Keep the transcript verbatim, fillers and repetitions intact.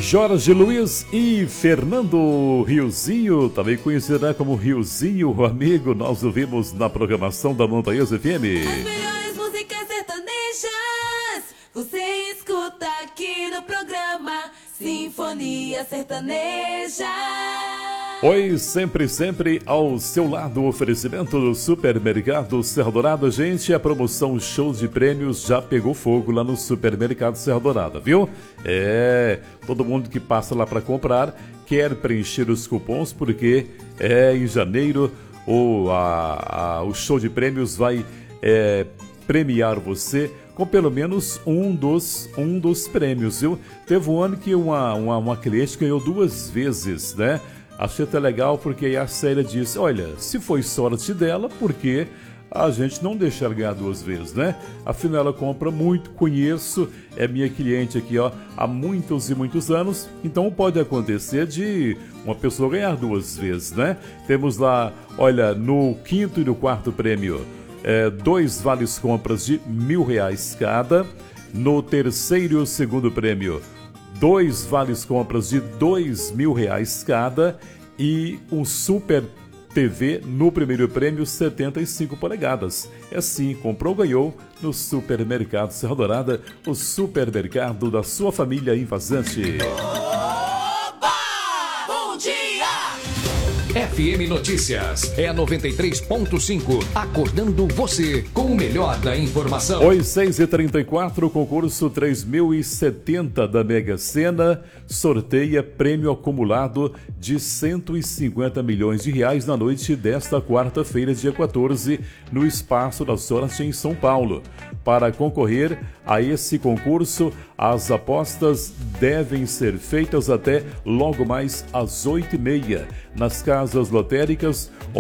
Jorge Luiz e Fernando Riozinho, também conhecerá como Riozinho, o amigo, nós ouvimos na programação da Montanhesa F M. As melhores músicas sertanejas, você escuta aqui no programa Sinfonia Sertaneja. Oi, sempre, sempre ao seu lado, oferecimento do Supermercado Serra Dourada. Gente, a promoção Show de Prêmios já pegou fogo lá no Supermercado Serra Dourada, viu? É, todo mundo que passa lá para comprar quer preencher os cupons, porque é em janeiro o, a, a, o Show de Prêmios vai é, premiar você com pelo menos um dos, um dos prêmios, viu? Teve um ano que uma, uma, uma cliente ganhou duas vezes, né? Achei até legal, porque aí a Célia disse, olha, se foi sorte dela, porque a gente não deixa ela ganhar duas vezes, né? Afinal, ela compra muito, conheço, é minha cliente aqui, ó, há muitos e muitos anos, então pode acontecer de uma pessoa ganhar duas vezes, né? Temos lá, olha, no quinto e no quarto prêmio, é, dois vales compras de mil reais cada. No terceiro e o segundo prêmio, dois vales compras de dois mil reais cada e um Super T V no primeiro prêmio, setenta e cinco polegadas. É sim, comprou, ganhou no Supermercado Serra Dourada, o supermercado da sua família em Vazante. Oba! Bom dia! F M Notícias é a noventa e três ponto cinco, acordando você com o melhor da informação. Oi, seis e trinta e quatro, concurso três mil e setenta da Mega Sena sorteia prêmio acumulado de cento e cinquenta milhões de reais na noite desta quarta-feira, dia quatorze, no Espaço da Sorte em São Paulo. Para concorrer a esse concurso, as apostas devem ser feitas até logo mais às oito e meia nas casas lotéricas